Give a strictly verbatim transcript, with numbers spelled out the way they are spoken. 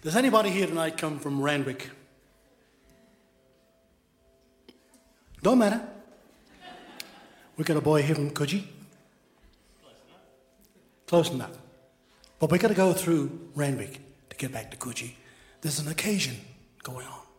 Does anybody here tonight come from Randwick? Don't matter. We got a boy here from Coogee. Close enough. But we got to go through Randwick to get back to Coogee. There's an occasion going on.